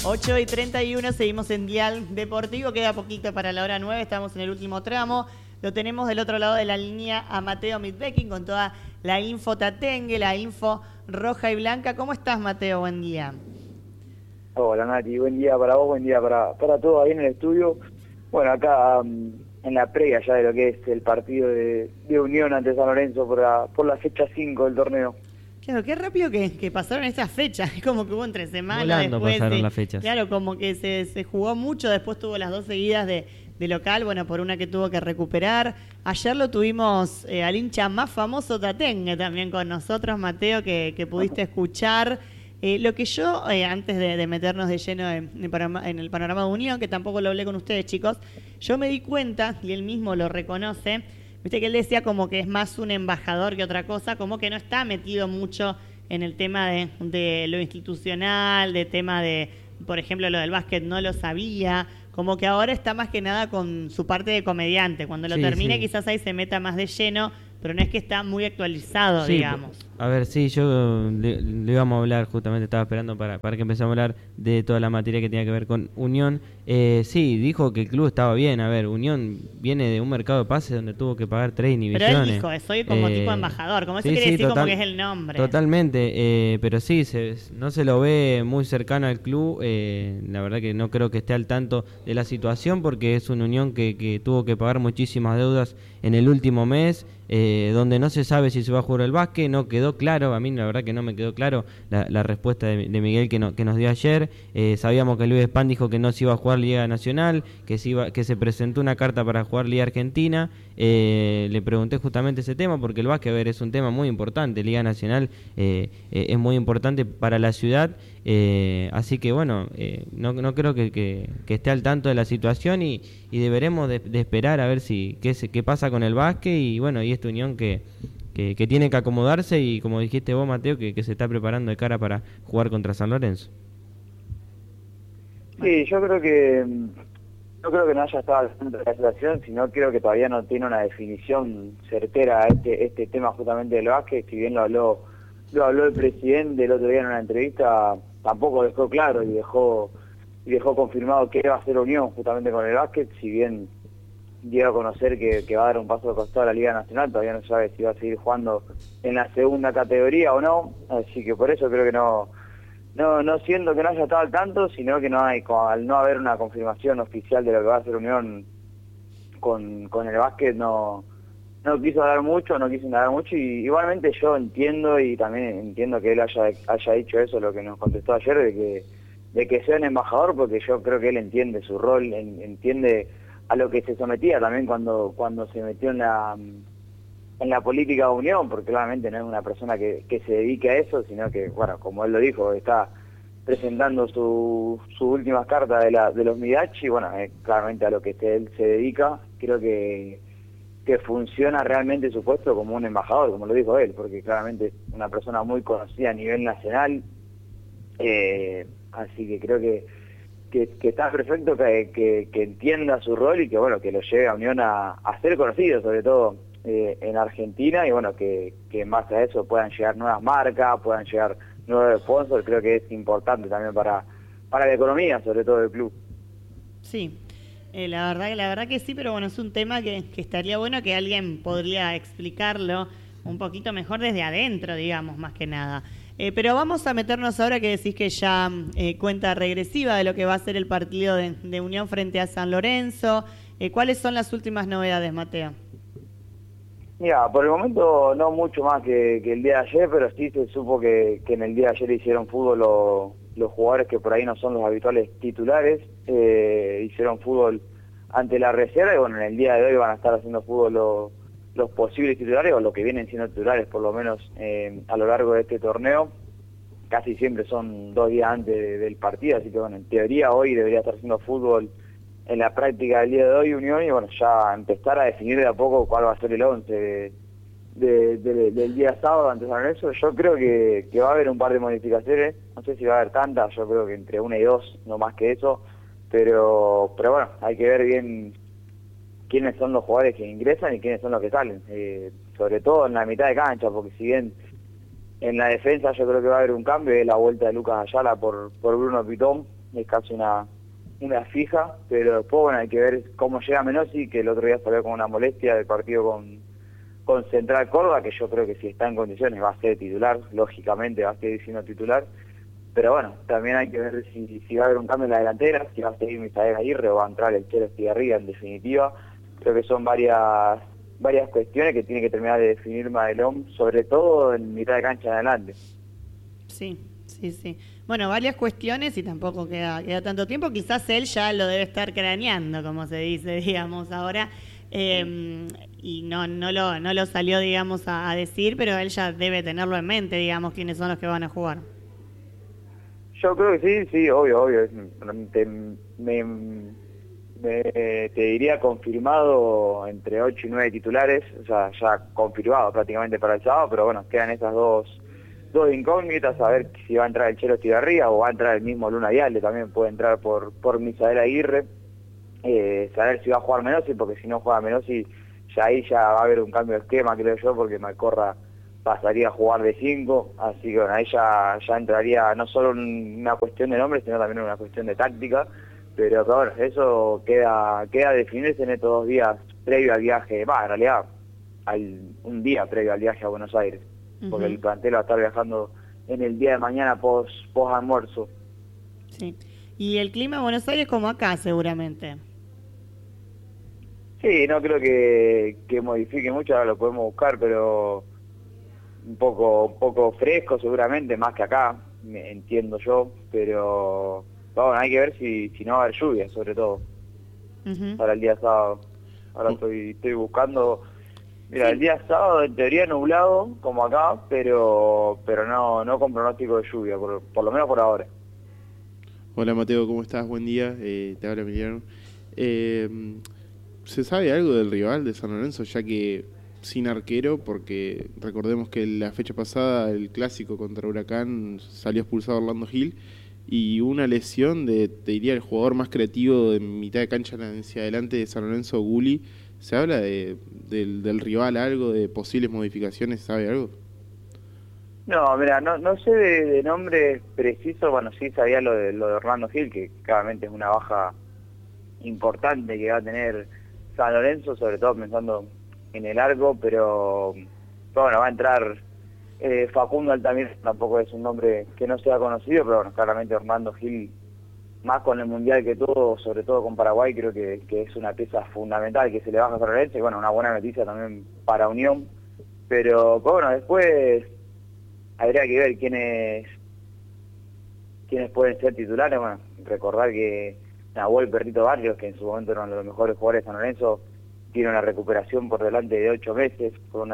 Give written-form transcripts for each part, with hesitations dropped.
8:31, seguimos en Dial Deportivo, queda poquito para la hora 9, estamos en el último tramo. Lo tenemos del otro lado de la línea a Mateo Midbekin con toda la info tatengue, la info roja y blanca. ¿Cómo estás, Mateo? Buen día. Hola, Nati, buen día para vos, buen día para todos ahí en el estudio. Bueno, acá en la previa ya de lo que es el partido de Unión ante San Lorenzo por la fecha 5 del torneo. Claro, qué rápido que pasaron esas fechas, es como que hubo entre semanas. Volando después pasaron las fechas. Claro, como que se jugó mucho, después tuvo las dos seguidas de local, bueno, por una que tuvo que recuperar. Ayer lo tuvimos al hincha más famoso tatengue también con nosotros, Mateo, que pudiste escuchar. Lo que yo, antes de meternos de lleno en el panorama de Unión, que tampoco lo hablé con ustedes, chicos, yo me di cuenta, y él mismo lo reconoce, viste que él decía como que es más un embajador que otra cosa, como que no está metido mucho en el tema de lo institucional, de tema de, por ejemplo, lo del básquet no lo sabía, como que ahora está más que nada con su parte de comediante. Cuando lo termine quizás ahí se meta más de lleno, pero no es que está muy actualizado, digamos. A ver, sí, yo le íbamos a hablar, justamente estaba esperando para que empezamos a hablar de toda la materia que tenía que ver con Unión. Sí, dijo que el club estaba bien. A ver, Unión viene de un mercado de pases donde tuvo que pagar 3 inhibiciones. Pero él dijo, soy como tipo embajador, como eso quiere decir como que es el nombre. Totalmente, pero sí, no se lo ve muy cercano al club. La verdad que no creo que esté al tanto de la situación porque es una Unión que tuvo que pagar muchísimas deudas en el último mes, donde no se sabe si se va a jugar el básquet. No quedó claro, a mí la verdad que no me quedó claro la respuesta de Miguel que nos dio ayer. Sabíamos que Luis Span dijo que no se iba a jugar Liga Nacional, que se presentó una carta para jugar Liga Argentina. Le pregunté justamente ese tema porque el básquet, a ver, es un tema muy importante. Liga Nacional es muy importante para la ciudad, así que bueno, no creo que esté al tanto de la situación y deberemos de esperar a ver qué pasa con el básquet y bueno, y esta Unión que tiene que acomodarse y como dijiste vos, Mateo, que se está preparando de cara para jugar contra San Lorenzo. Sí, yo creo que no creo que no haya estado al tanto de la situación, sino creo que todavía no tiene una definición certera este tema justamente del básquet. Si bien lo habló el presidente el otro día en una entrevista, tampoco dejó claro y dejó confirmado que va a hacer Unión justamente con el básquet. Si bien dio a conocer que va a dar un paso de costado a la Liga Nacional, todavía no sabe si va a seguir jugando en la segunda categoría o no, así que por eso creo que no siento que no haya estado al tanto, sino que al no haber una confirmación oficial de lo que va a hacer Unión con el básquet, no quiso indagar mucho, y igualmente yo entiendo y también entiendo que él haya dicho eso, lo que nos contestó ayer, de que sea un embajador, porque yo creo que él entiende su rol, entiende a lo que se sometía también cuando se metió en la política de Unión, porque claramente no es una persona que se dedique a eso, sino que, bueno, como él lo dijo, está presentando sus últimas cartas de los Midachi, y bueno, claramente a lo que él se dedica. Creo que funciona realmente su puesto como un embajador, como lo dijo él, porque claramente es una persona muy conocida a nivel nacional, así que creo que está perfecto que entienda su rol y que bueno, que lo lleve a Unión a ser conocido, sobre todo en Argentina, y bueno, que en base a eso puedan llegar nuevas marcas, puedan llegar nuevos sponsors. Creo que es importante también para la economía, sobre todo del club. Sí, la verdad que sí, pero bueno, es un tema que estaría bueno que alguien podría explicarlo un poquito mejor desde adentro, digamos, más que nada. Pero vamos a meternos ahora que decís que ya cuenta regresiva de lo que va a ser el partido de Unión frente a San Lorenzo. ¿Cuáles son las últimas novedades, Mateo? Mira, por el momento no mucho más que el día de ayer, pero sí se supo que en el día de ayer hicieron fútbol los jugadores que por ahí no son los habituales titulares, hicieron fútbol ante la reserva, y bueno, en el día de hoy van a estar haciendo fútbol los posibles titulares, o los que vienen siendo titulares por lo menos a lo largo de este torneo. Casi siempre son 2 días antes del partido, así que bueno, en teoría hoy debería estar haciendo fútbol en la práctica del día de hoy Unión, y bueno, ya empezar a definir de a poco cuál va a ser el 11 del día sábado ante San Lorenzo. Yo creo que va a haber un par de modificaciones, no sé si va a haber tantas, yo creo que entre 1 y 2, no más que eso, pero bueno, hay que ver bien quiénes son los jugadores que ingresan y quiénes son los que salen, sobre todo en la mitad de cancha, porque si bien en la defensa yo creo que va a haber un cambio, es la vuelta de Lucas Ayala por Bruno Pitón, es casi una fija, pero después bueno, hay que ver cómo llega Menossi, que el otro día salió con una molestia del partido con Central Córdoba, que yo creo que si está en condiciones va a ser titular, lógicamente va a seguir siendo titular, pero bueno, también hay que ver si va a haber un cambio en la delantera, si va a seguir Misael Aguirre o va a entrar el Chelo Estigarribia en definitiva. Creo que son varias cuestiones que tiene que terminar de definir Madelón, sobre todo en mitad de cancha en adelante. Sí. Bueno, varias cuestiones y tampoco queda tanto tiempo. Quizás él ya lo debe estar craneando, como se dice, digamos, ahora. Y no lo salió, digamos, a decir, pero él ya debe tenerlo en mente, digamos, quiénes son los que van a jugar. Yo creo que sí, obvio. Te diría confirmado entre 8 y 9 titulares, o sea, ya confirmado prácticamente para el sábado, pero bueno, quedan esas dos incógnitas, a ver si va a entrar el Chelo Estigarribia o va a entrar el mismo Luna Viale, también puede entrar por Misael Aguirre, saber si va a jugar Menossi, porque si no juega Menossi, ya ahí ya va a haber un cambio de esquema, creo yo, porque Malcorra pasaría a jugar de 5, así que bueno, ahí ya entraría no solo una cuestión de nombre, sino también una cuestión de táctica, pero bueno, eso queda definirse en estos 2 días previo al viaje, en realidad un día previo al viaje a Buenos Aires, porque el plantel va a estar viajando en el día de mañana post almuerzo. Sí, y el clima en Buenos Aires como acá seguramente. Sí, no creo que modifique mucho, ahora lo podemos buscar, pero un poco fresco seguramente, más que acá, entiendo yo, pero bueno, hay que ver si no va a haber lluvia, sobre todo, para el día sábado. Ahora estoy buscando, mira, sí. El día sábado en teoría nublado, como acá, pero no con pronóstico de lluvia, por lo menos por ahora. Hola Mateo, ¿cómo estás? Buen día, te habla Emiliano. ¿Se sabe algo del rival de San Lorenzo, ya que sin arquero? Porque recordemos que la fecha pasada, el clásico contra Huracán, salió expulsado Orlando Gil, y una lesión te diría, el jugador más creativo de mitad de cancha hacia adelante de San Lorenzo, Gulli. ¿Se habla del rival algo, de posibles modificaciones? ¿Sabe algo? No, mira, no sé de nombre preciso. Bueno, sí sabía lo de Orlando Gil, que claramente es una baja importante que va a tener San Lorenzo, sobre todo pensando en el arco, pero bueno, va a entrar Facundo Altamir, tampoco es un nombre que no sea conocido, pero bueno, claramente Orlando Gil, más con el Mundial que tuvo, sobre todo con Paraguay, creo que es una pieza fundamental que se le baja a San Lorenzo, y bueno, una buena noticia también para Unión, pero bueno, después habría que ver quiénes pueden ser titulares. Bueno, recordar que Nahuel Perrito Barrios, que en su momento era uno de los mejores jugadores de San Lorenzo, tiene una recuperación por delante de 8 meses, con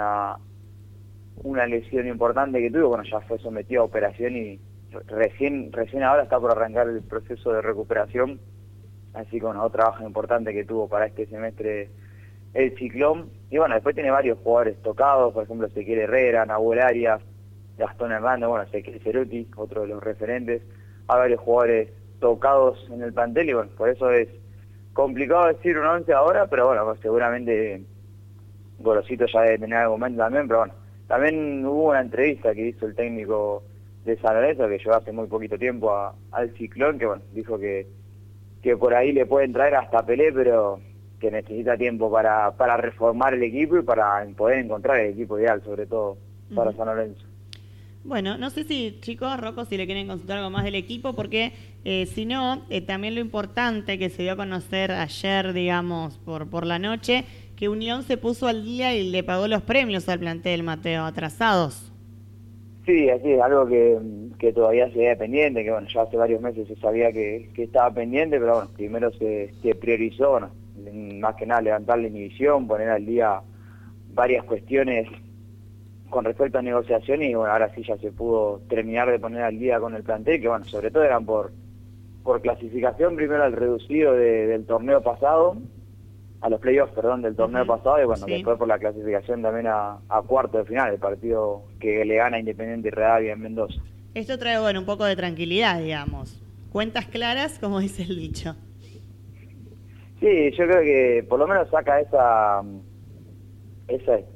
una lesión importante que tuvo. Bueno, ya fue sometido a operación y recién ahora está por arrancar el proceso de recuperación, así que bueno, otra baja importante que tuvo para este semestre el Ciclón. Y bueno, después tiene varios jugadores tocados, por ejemplo Ezequiel Herrera, Nahuel Arias, Gastón Hernández, bueno, Ezequiel Ceruti, otro de los referentes. Hay varios jugadores tocados en el plantel y bueno, por eso es complicado decir un 11 ahora, pero bueno, seguramente Gorosito ya debe tener argumento también, pero bueno, también hubo una entrevista que hizo el técnico de San Lorenzo, que llegó hace muy poquito tiempo al Ciclón, que bueno, dijo que por ahí le pueden traer hasta Pelé, pero que necesita tiempo para reformar el equipo y para poder encontrar el equipo ideal, sobre todo para San Lorenzo. Bueno, no sé si, chicos, Rocco, si le quieren consultar algo más del equipo, porque si no, también lo importante que se dio a conocer ayer, digamos, por la noche, que Unión se puso al día y le pagó los premios al plantel, Mateo, atrasados. Sí, así es, algo que todavía seguía pendiente, que bueno, ya hace varios meses se sabía que estaba pendiente, pero bueno, primero se priorizó, bueno, más que nada levantar la inhibición, poner al día varias cuestiones con respecto a negociaciones, y bueno, ahora sí ya se pudo terminar de poner al día con el plantel, que bueno, sobre todo eran por clasificación, primero al reducido del torneo pasado, a los playoffs, perdón, del torneo pasado, y bueno, sí, después por la clasificación también a cuarto de final, el partido que le gana Independiente y Rivadavia en Mendoza. Esto trae, bueno, un poco de tranquilidad, digamos. Cuentas claras, como dice el dicho. Sí, yo creo que por lo menos saca esa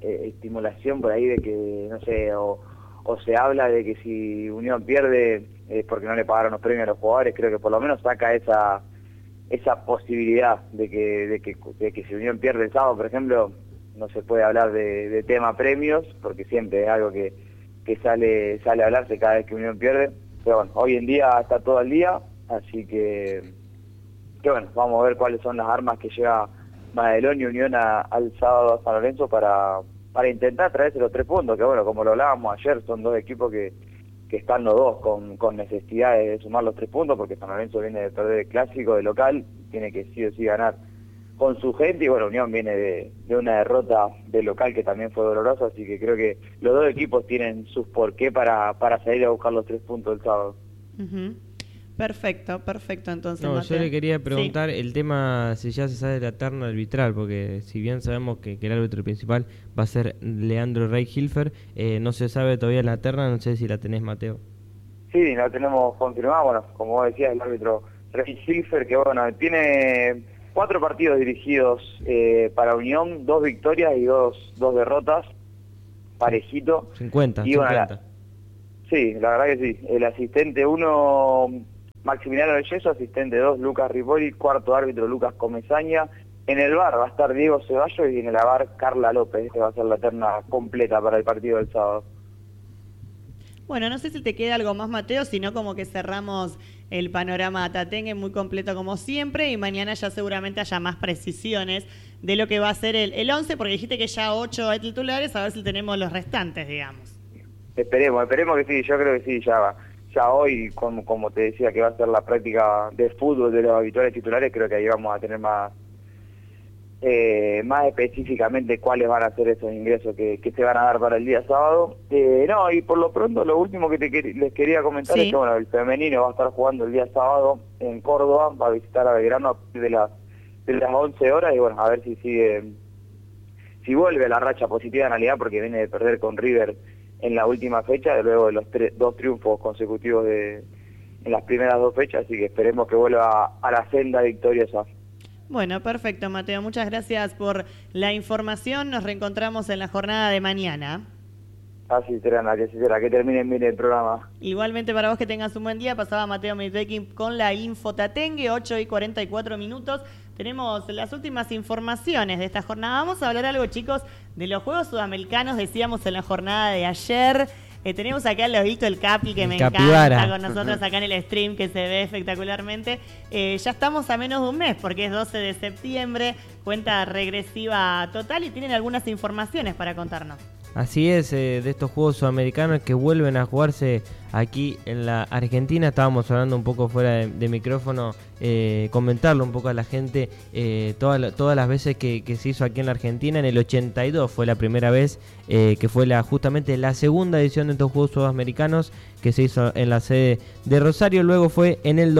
estimulación por ahí de que, no sé, o se habla de que si Unión pierde porque no le pagaron los premios a los jugadores. Creo que por lo menos saca esa posibilidad de que si Unión pierde el sábado, por ejemplo, no se puede hablar de tema premios, porque siempre es algo que sale a hablarse cada vez que Unión pierde. Pero bueno, hoy en día está todo el día, así que bueno, vamos a ver cuáles son las armas que lleva Madelón y Unión al sábado a San Lorenzo para intentar traerse los 3 puntos, que bueno, como lo hablábamos ayer, son 2 equipos que están los dos con necesidad de sumar los 3 puntos, porque San Lorenzo viene de perder el clásico de local, tiene que sí o sí ganar con su gente, y bueno, Unión viene de una derrota de local que también fue dolorosa, así que creo que los 2 equipos tienen sus porqué para salir a buscar los 3 puntos el sábado. Uh-huh. Perfecto, entonces. No, Mateo. yo le quería preguntar Sí. el tema si ya se sabe de la terna arbitral, porque si bien sabemos que el árbitro principal va a ser Leandro Rey Hilfer, no se sabe todavía la terna, no sé si la tenés, Mateo. Sí, la tenemos confirmada, bueno, como vos decías, el árbitro Rey Hilfer, que bueno, tiene 4 partidos dirigidos para Unión, 2 victorias y 2 derrotas, parejito. 50, y, bueno, 50. Sí, la verdad que sí. El asistente 1, Maximiliano del Yeso, asistente 2, Lucas Ripoli, cuarto árbitro Lucas Comesaña. En el VAR va a estar Diego Ceballos y en el VAR Carla López, que va a ser la terna completa para el partido del sábado. Bueno, no sé si te queda algo más, Mateo, sino como que cerramos el panorama Tatengue muy completo como siempre, y mañana ya seguramente haya más precisiones de lo que va a ser el 11, porque dijiste que ya 8 hay titulares, a ver si tenemos los restantes, digamos. Esperemos que sí, yo creo que sí, ya hoy, como te decía, que va a ser la práctica de fútbol de los habituales titulares, creo que ahí vamos a tener más específicamente cuáles van a ser esos ingresos que se van a dar para el día sábado. No, y por lo pronto lo último que les quería comentar es que bueno, el femenino va a estar jugando el día sábado en Córdoba, va a visitar a Belgrano a partir de las 11 horas, y bueno, a ver si vuelve la racha positiva en realidad, porque viene de perder con River en la última fecha, luego de los 2 triunfos consecutivos en las primeras 2 fechas, así que esperemos que vuelva a la senda victoriosa. Bueno, perfecto, Mateo. Muchas gracias por la información. Nos reencontramos en la jornada de mañana. Así será, que terminen bien el programa. Igualmente para vos, que tengas un buen día. Pasaba Mateo Mitecki con la Info Tatengue, 8:44. Tenemos las últimas informaciones de esta jornada. Vamos a hablar algo, chicos, de los Juegos Sudamericanos. Decíamos en la jornada de ayer. Tenemos acá al lobito el Capi, que me encanta, con nosotros acá en el stream, que se ve espectacularmente. Ya estamos a menos de un mes, porque es 12 de septiembre, cuenta regresiva total, y tienen algunas informaciones para contarnos. Así es, de estos Juegos Sudamericanos que vuelven a jugarse aquí en la Argentina. Estábamos hablando un poco fuera de micrófono, comentarlo un poco a la gente, todas las veces que se hizo aquí en la Argentina. En el 82 fue la primera vez, que fue justamente la segunda edición de estos Juegos Sudamericanos, que se hizo en la sede de Rosario. Luego fue en el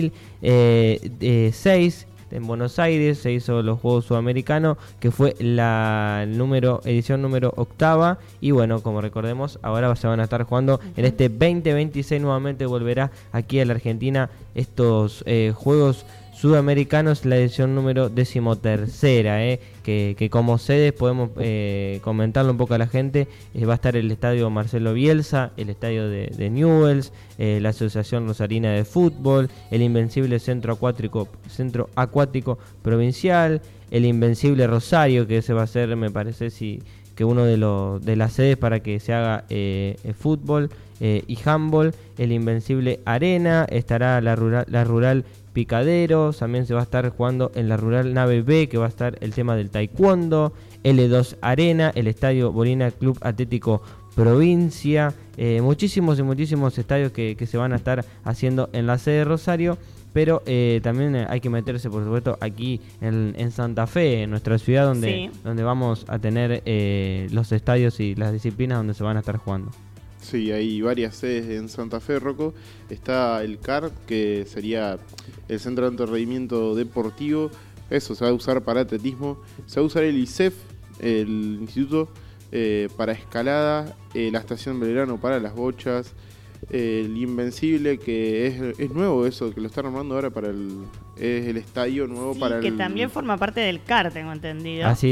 2006, en Buenos Aires se hizo los Juegos Sudamericanos, que fue la edición número 8, y bueno, como recordemos, ahora se van a estar jugando en este 2026. Nuevamente volverá aquí a la Argentina estos Juegos Sudamericanos, la edición número 13, que como sedes podemos comentarlo un poco a la gente. Va a estar el estadio Marcelo Bielsa, el estadio de Newell's, la Asociación Rosarina de Fútbol, el Invencible Centro Acuático Provincial, el Invencible Rosario, que ese va a ser, me parece, que uno de las sedes para que se haga fútbol y handball. El Invencible Arena, estará la Rural Picaderos, también se va a estar jugando en la Rural Nave B, que va a estar el tema del taekwondo. L2 Arena, el Estadio Bolina Club Atlético Provincia, muchísimos estadios que se van a estar haciendo en la sede de Rosario. Pero también hay que meterse, por supuesto, aquí en Santa Fe, en nuestra ciudad, donde vamos a tener los estadios y las disciplinas donde se van a estar jugando. Sí, hay varias sedes en Santa Fe, Rocco. Está el CAR, que sería el Centro de Alto Rendimiento Deportivo. Eso se va a usar para atletismo. Se va a usar el ISEF, el instituto, para escalada. La estación Belgrano para las bochas. El Invencible, que es nuevo eso, que lo están armando ahora es el estadio nuevo, sí, para que también forma parte del CAR, tengo entendido. Así es.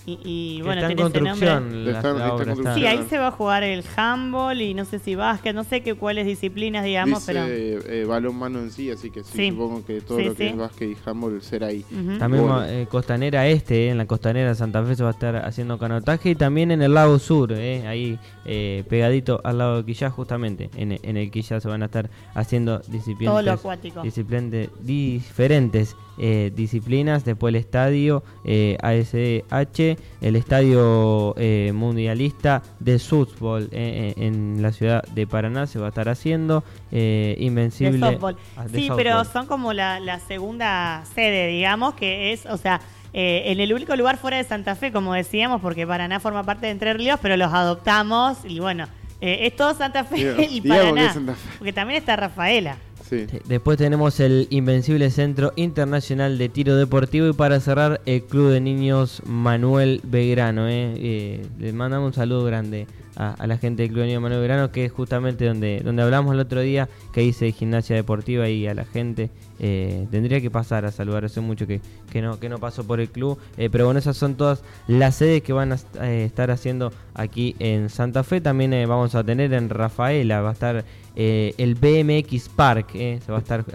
y Que bueno, está en tiene ese nombre. construcción la Está en obra, construcción. Sí, ahí se va a jugar el handball y no sé si básquet, no sé cuáles disciplinas, digamos, Dice balonmano en sí, así que Sí. supongo que todo Sí, lo que sí. es básquet y handball será ahí. Ujú. También Bueno. Costanera Este, en la Costanera de Santa Fe se va a estar haciendo canotaje, y también en el Lago Sur, ahí pegadito al lado de Quillá, justamente en el Quillá se van a estar haciendo Todo lo acuático. diferentes disciplinas. Después el estadio ASH, el estadio mundialista de fútbol en la ciudad de Paraná se va a estar haciendo, Invencible De softball. de Sí, softball. pero son como la segunda sede, digamos, que es, o sea, en el único lugar fuera de Santa Fe, como decíamos, porque Paraná forma parte de Entre Ríos, pero los adoptamos y bueno, es todo Santa Fe y Digamos que Paraná, es Santa Fe. porque también está Rafaela. Sí. Después tenemos el Invencible Centro Internacional de Tiro Deportivo, y para cerrar el Club de Niños Manuel Belgrano. Les mandamos un saludo grande a la gente del Club de Niños Manuel Belgrano, que es justamente donde hablamos el otro día, que hice gimnasia deportiva, y a la gente tendría que pasar a saludar. Hace mucho que no paso por el club, pero bueno, esas son todas las sedes que van a estar haciendo aquí en Santa Fe. También vamos a tener en Rafaela, va a estar el BMX Park, se va a estar